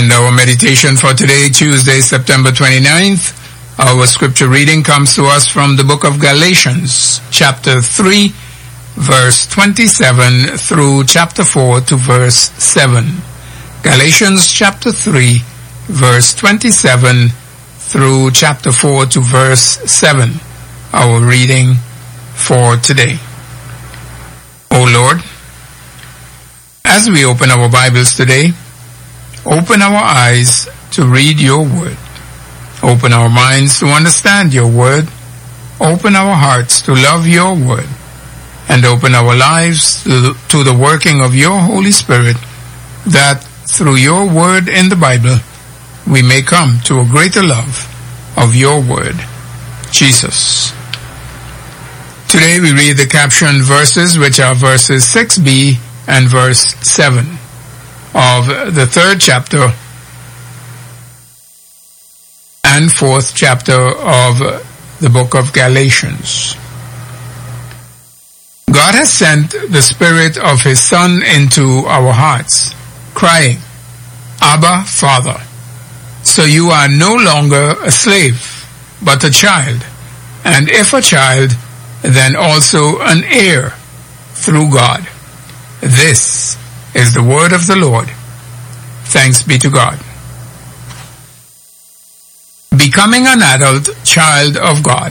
And our meditation for today, Tuesday, September 29th, our scripture reading comes to us from the book of Galatians, chapter 3, verse 27 through chapter 4 to verse 7. Galatians chapter 3, verse 27 through chapter 4 to verse 7, our reading for today. O Lord, as we open our Bibles today, open our eyes to read your word. Open our minds to understand your word. Open our hearts to love your word. And open our lives to the working of your Holy Spirit, that through your word in the Bible, we may come to a greater love of your word, Jesus. Today we read the captioned verses, which are verses 6b and verse 7 of the third chapter and fourth chapter of the book of Galatians. God has sent the Spirit of His Son into our hearts, crying, Abba, Father. So you are no longer a slave, but a child, and if a child, then also an heir through God. This is the word of the Lord. Thanks be to God. Becoming an adult child of God.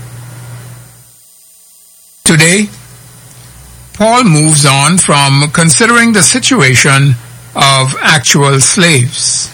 Today, Paul moves on from considering the situation of actual slaves.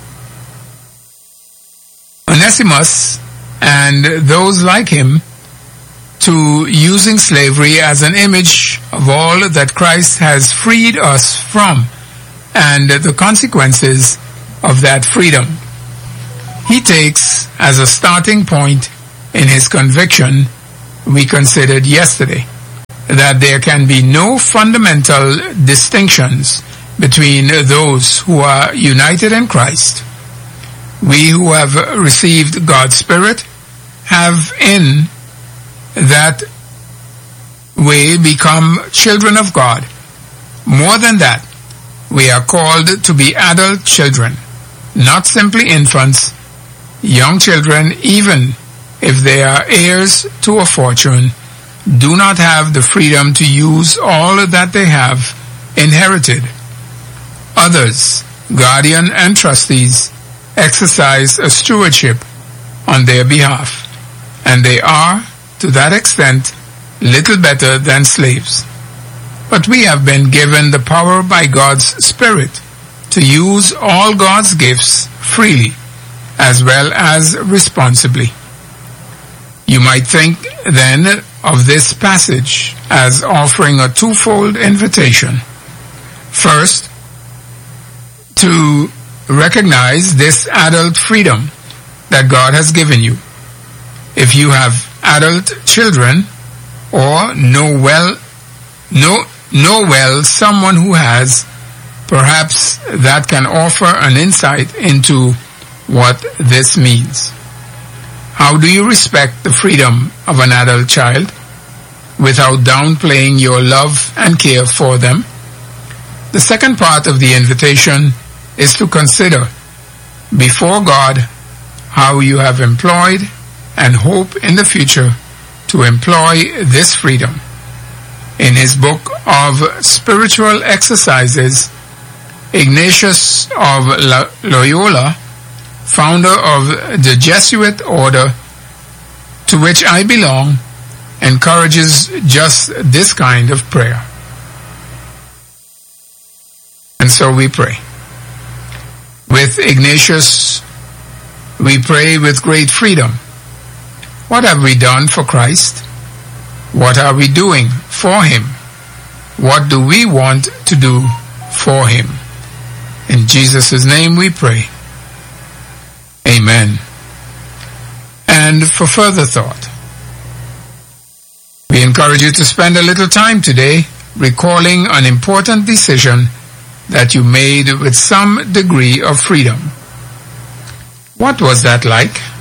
Onesimus and those like him, to using slavery as an image of all that Christ has freed us from and the consequences of that freedom. He takes as a starting point in his conviction we considered yesterday that there can be no fundamental distinctions between those who are united in Christ. We who have received God's Spirit have in that way become children of God. More than that, we are called to be adult children, not simply infants. Young children, even if they are heirs to a fortune, do not have the freedom to use all that they have inherited. Others, guardian and trustees, exercise a stewardship on their behalf, and they are, to that extent, little better than slaves. But we have been given the power by God's Spirit to use all God's gifts freely, as well as responsibly. You might think then of this passage as offering a twofold invitation. First, to recognize this adult freedom that God has given you. If you have adult children, or know well someone who has, perhaps that can offer an insight into what this means. How do you respect the freedom of an adult child without downplaying your love and care for them? The second part of the invitation is to consider before God how you have employed and hope in the future to employ this freedom. In his book of Spiritual Exercises, Ignatius of Loyola, founder of the Jesuit order to which I belong, encourages just this kind of prayer. And so we pray. With Ignatius, we pray with great freedom. What have we done for Christ? What are we doing for Him? What do we want to do for Him? In Jesus' name we pray. Amen. And for further thought, we encourage you to spend a little time today recalling an important decision that you made with some degree of freedom. What was that like?